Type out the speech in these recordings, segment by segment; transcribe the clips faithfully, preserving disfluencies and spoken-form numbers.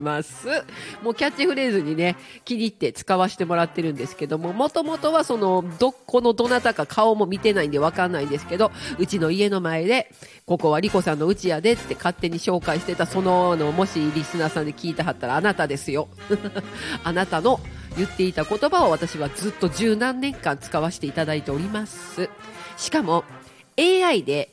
ます。もうキャッチフレーズにね、気に入って使わせてもらってるんですけども、もともとはその、どこのどなたか顔も見てないんでわかんないんですけど、うちの家の前で、ここはリコさんのうちやでって勝手に紹介してた、その、のもしリスナーさんで聞いたはったらあなたですよ。あなたの言っていた言葉を私はずっと十何年間使わせていただいております。しかも、エーアイ で、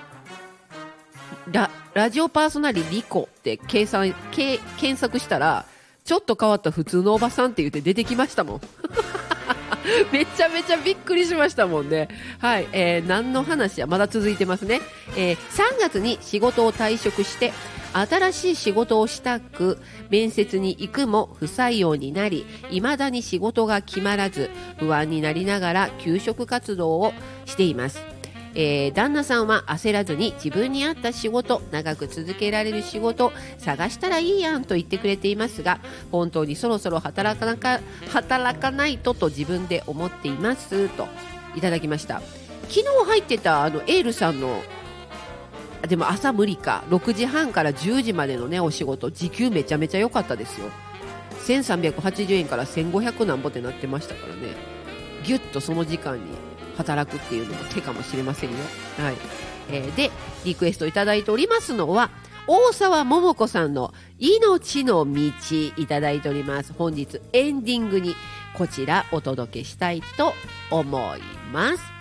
ラ, ラジオパーソナリリコって計算け検索したらちょっと変わった普通のおばさんって言って出てきましたもん。めちゃめちゃびっくりしましたもんね。はい、えー、何の話やまだ続いてますね。えー、さんがつに仕事を退職して新しい仕事をしたく面接に行くも不採用になり、未だに仕事が決まらず不安になりながら求職活動をしています。えー、旦那さんは焦らずに自分に合った仕事、長く続けられる仕事探したらいいやんと言ってくれていますが、本当にそろそろ働かなか働かないとと自分で思っていますといただきました。昨日入ってたあのエールさんの、でも朝無理か、ろくじはんからじゅうじまでのねお仕事、時給めちゃめちゃ良かったですよ。せんさんびゃくはちじゅうえんからせんごひゃくなんぼってなってましたからね。ギュッとその時間に働くっていうのも手かもしれませんよ。はい、えー、でリクエストいただいておりますのは大沢桃子さんの命の道いただいております。本日エンディングにこちらお届けしたいと思います。